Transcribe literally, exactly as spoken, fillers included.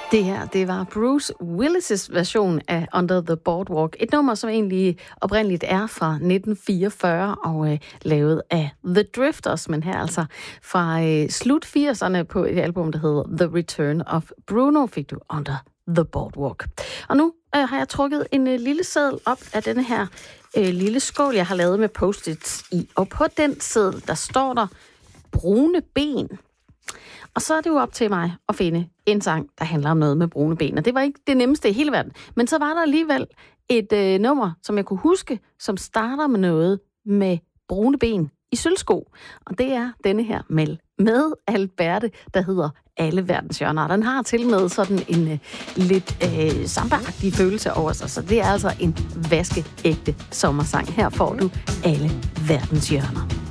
Det her, det var Bruce Willis' version af Under the Boardwalk. Et nummer, som egentlig oprindeligt er fra nitten fireogfyrre og øh, lavet af The Drifters, men her altså fra øh, slut firserne på et album, der hedder The Return of Bruno, fik du Under the Boardwalk. Og nu øh, har jeg trukket en øh, lille seddel op af denne her øh, lille skål, jeg har lavet med post-its i. Og på den seddel, der står der brune ben. Og så er det jo op til mig at finde en sang, der handler om noget med brune ben. Og det var ikke det nemmeste i hele verden. Men så var der alligevel et øh, nummer, som jeg kunne huske, som starter med noget med brune ben i sølvsko. Og det er denne her med, med Alberte, der hedder Alle verdens hjørner. Den har til med sådan en øh, lidt øh, samba-agtig følelse over sig. Så det er altså en vaskeægte sommersang. Her får du Alle verdens hjørner.